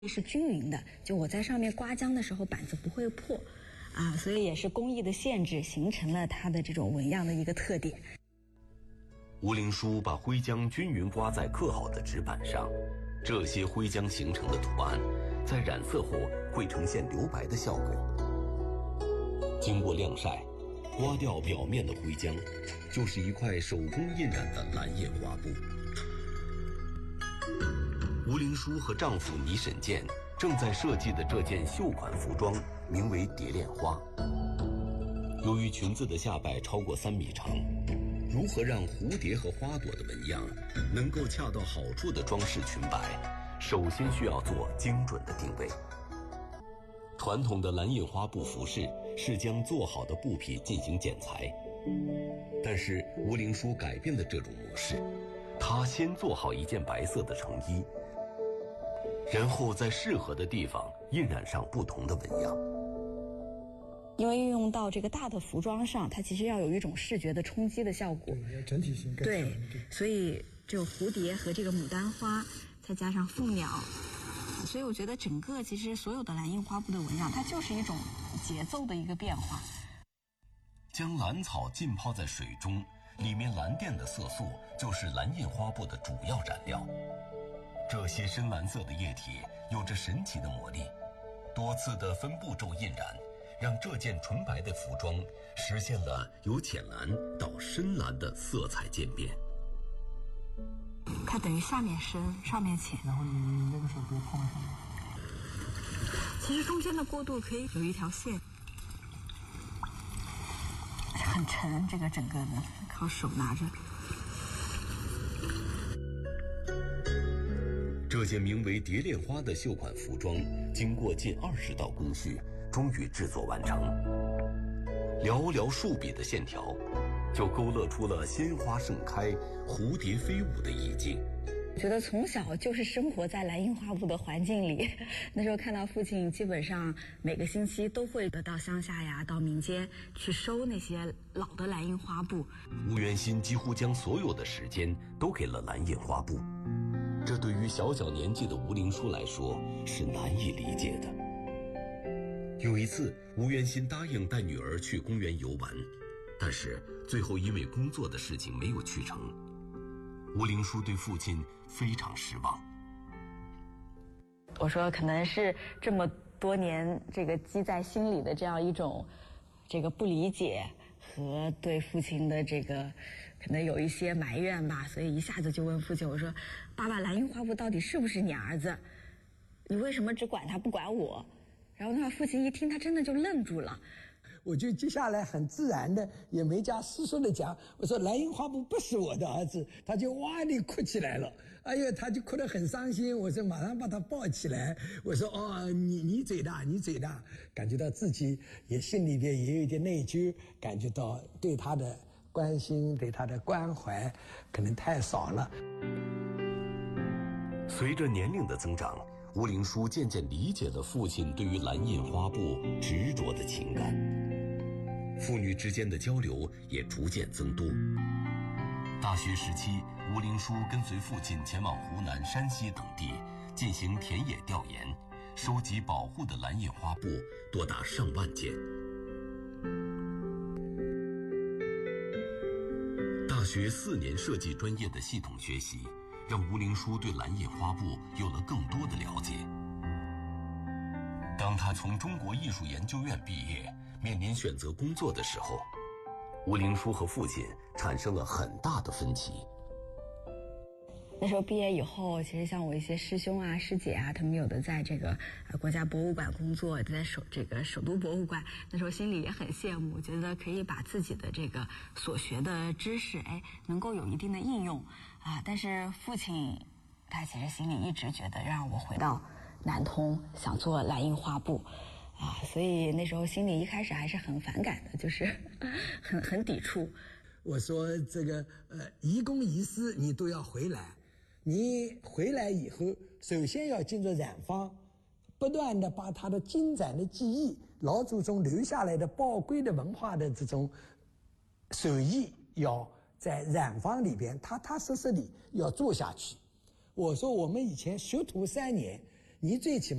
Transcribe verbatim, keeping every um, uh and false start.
是均匀的，就我在上面刮浆的时候板子不会破啊，所以也是工艺的限制形成了它的这种纹样的一个特点。 吴灵书把灰浆均匀刮在刻好的纸板上，这些灰浆形成的图案在染色后会呈现留白的效果。经过晾晒，刮掉表面的灰浆，就是一块手工印染的蓝印花布。吴灵书和丈夫倪沈健正在设计的这件绣款服装名为蝶恋花。由于裙子的下摆超过三米长，如何让蝴蝶和花朵的纹样能够恰到好处地装饰裙摆，首先需要做精准的定位。传统的蓝印花布服饰是将做好的布匹进行剪裁，但是吴灵书改变了这种模式，她先做好一件白色的成衣，然后在适合的地方印染上不同的纹样。 因为运用到这个大的服装上，它其实要有一种视觉的冲击的效果， 对，整体性更对，所以这个蝴蝶和这个牡丹花，再加上凤鸟，所以我觉得整个其实所有的蓝印花布的纹样，它就是一种节奏的一个变化。 将蓝草浸泡在水中，里面蓝靛的色素就是蓝印花布的主要染料。这些深蓝色的液体有着神奇的魔力，多次的分步骤印染，让这件纯白的服装实现了由浅蓝到深蓝的色彩渐变。 它等于下面深，上面浅， 然后你那个手别碰上。 其实中间的过渡可以有一条线，很沉，这个整个的靠手拿着。 这件名为蝶恋花的绣款服装，经过近二十道工序，终于制作完成。寥寥数笔的线条，就勾勒出了鲜花盛开、蝴蝶飞舞的意境。 我觉得从小就是生活在蓝印花布的环境里，那时候看到父亲基本上每个星期都会到乡下呀，到民间去收那些老的蓝印花布。 吴元新几乎将所有的时间都给了蓝印花布，这对于小小年纪的吴灵书来说是难以理解的。有一次，吴元新答应带女儿去公园游玩，但是最后因为工作的事情没有去成。吴灵书对父亲非常失望。 我说可能是这么多年这个积在心里的这样一种这个不理解和对父亲的这个可能有一些埋怨吧，所以一下子就问父亲，我说爸爸，蓝印花布到底是不是你儿子？你为什么只管他不管我？然后他父亲一听，他真的就愣住了。 我就接下来很自然的，也没加思索的讲，我说蓝印花布不是我的儿子，他就哇地哭起来了，哎呦，他就哭得很伤心。我说马上把他抱起来，我说哦，你你嘴大，你嘴大，感觉到自己也心里边也有一点内疚，感觉到对他的关心，对他的关怀可能太少了。 随着年龄的增长，吴灵书渐渐理解了父亲对于蓝印花布执着的情感，父女之间的交流也逐渐增多。大学时期，吴灵书跟随父亲前往湖南、山西等地进行田野调研，收集保护的蓝印花布多达上万件。大学四年设计专业的系统学习，让吴灵书对蓝印花布有了更多的了解。当他从中国艺术研究院毕业，面临选择工作的时候，吴灵书和父亲产生了很大的分歧。 那时候毕业以后，其实像我一些师兄啊、师姐啊，他们有的在这个呃国家博物馆工作，在首这个首都博物馆，那时候心里也很羡慕，觉得可以把自己的这个所学的知识，哎，能够有一定的应用啊。但是父亲他其实心里一直觉得让我回到南通，想做蓝印花布啊，所以那时候心里一开始还是很反感的，就是很很抵触。 我说这个呃，移公移私你都要回来。你回来以后，首先要进入染坊，不断的把他的精湛的技艺、老祖宗留下来的宝贵的文化的这种手艺，要在染坊里边踏踏实实的要做下去。我说我们以前学徒三年， 你最起码。